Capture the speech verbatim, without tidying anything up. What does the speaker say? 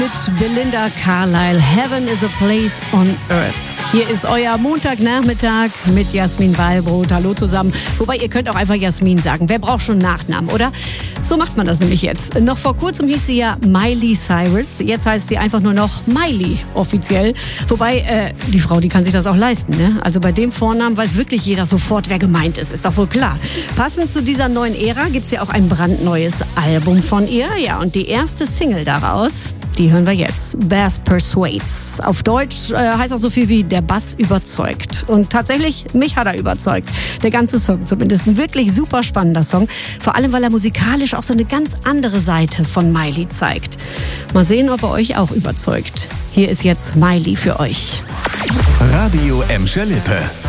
Mit Belinda Carlisle, Heaven is a Place on Earth. Hier ist euer Montagnachmittag mit Jasmin Wallbrot. Hallo zusammen. Wobei, ihr könnt auch einfach Jasmin sagen. Wer braucht schon Nachnamen, oder? So macht man das nämlich jetzt. Noch vor kurzem hieß sie ja Miley Cyrus. Jetzt heißt sie einfach nur noch Miley offiziell. Wobei, äh, die Frau, die kann sich das auch leisten, ne? Also bei dem Vornamen weiß wirklich jeder sofort, wer gemeint ist. Ist doch wohl klar. Passend zu dieser neuen Ära gibt's ja auch ein brandneues Album von ihr. Ja, und die erste Single daraus, die hören wir jetzt. Bass Persuades. Auf Deutsch äh, heißt das so viel wie der Bass überzeugt. Und tatsächlich, mich hat er überzeugt. Der ganze Song zumindest. Ein wirklich super spannender Song. Vor allem, weil er musikalisch auch so eine ganz andere Seite von Miley zeigt. Mal sehen, ob er euch auch überzeugt. Hier ist jetzt Miley für euch. Radio Emscher Lippe.